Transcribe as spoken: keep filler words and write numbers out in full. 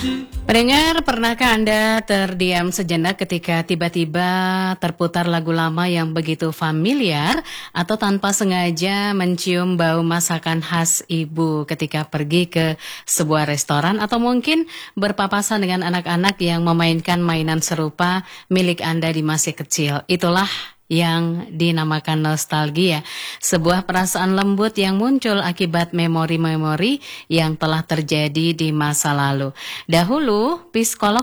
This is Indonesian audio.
Pendengar, pernahkah Anda terdiam sejenak ketika tiba-tiba terputar lagu lama yang begitu familiar atau tanpa sengaja mencium bau masakan khas ibu ketika pergi ke sebuah restoran atau mungkin berpapasan dengan anak-anak yang memainkan mainan serupa milik Anda di masa kecil? Itulah yang dinamakan nostalgia, sebuah perasaan lembut yang muncul akibat memori-memori yang telah terjadi di masa lalu. Dahulu, psikolog